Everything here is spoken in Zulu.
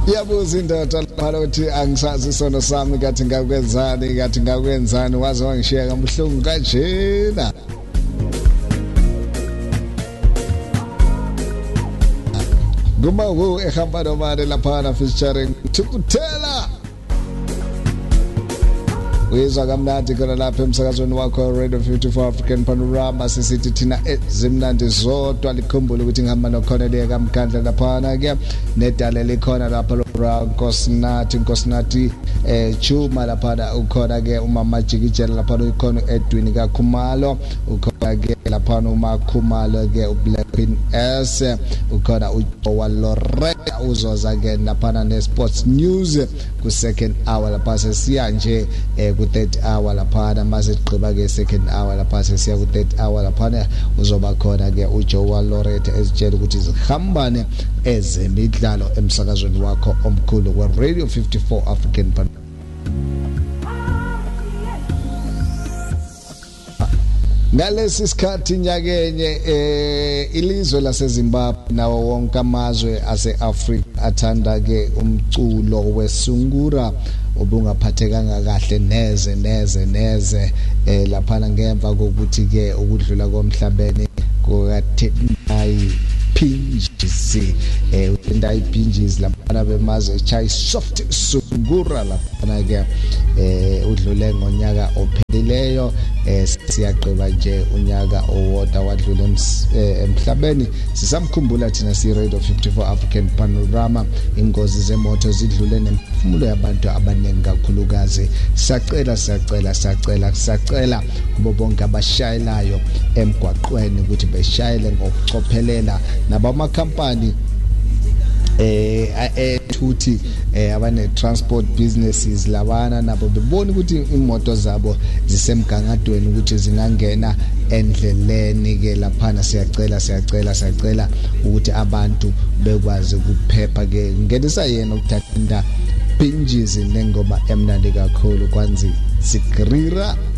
Yabuza indoda phakathi angisazi isono sami ngathi ngakwenzani waze wangishiya kabuhlungu kanjena. Guma wo ehamba nomade lapha featuring Thukuthela. Uyezwa kamnandi khona lapha emsakazweni wakho Radio 54 African Panorama sisithi thina ezimnandi zodwa likhumbule ukuthi ngihamba nokhoneleka kamkhandla lapha ke nedale likhona lapha Nkosinathi Chuma lapha ukhona ke umama Jikijela lapha ukhona Edwin kaKhumalo ukhona ke lapha uMakhumalo ke uBlack Queen S ukhona uWaloreka uzoza ke lapha neSports News ku second hour lapha sesiya nje ku third hour lapha mase siqhiba ke second hour lapha sesiya ku third hour lapha uzoba khona ke uJoe Loretta esitshela ukuthi zihambane ezemidlalo emsakazweni wakho omkhulu wa Radio 54 African Panorama. Ngalesi sikhathi nyakenye ilizwe laseZimbabwe nawo wonke amazwe aseAfrika athanda ke umculo wesungura obungaphathekanga kahle neze lapha ngemva kokuthi ke ukudlula komhlabeni kukaTendai Pinjizi uTendai Pinjizi lapha bemaze chai soft sungura lapha ke udlule ngonyaka ophelileyo siyaqeba nje unyaka owodwa wadlula emhlabeni sisamkhumbula thina si Radio 54 African Panorama ingozi zemoto zidlule nemphefumulo yabantu abaningi kakhulukazi sacela kubo bonke abashayelayo emgwaqweni ukuthi beshayele ngokucophelela nabama-company ethuthi abane transport businesses labana nabo bebona ukuthi imoto zabo zisemgangadweni ukuthi zingangena endleleni ke lapha siyacela ukuthi abantu bekwazi ukuphepha ke ngenisa yena ukuthatha Pinjizi nengoma emnandi kakhulu kwanzi sigrira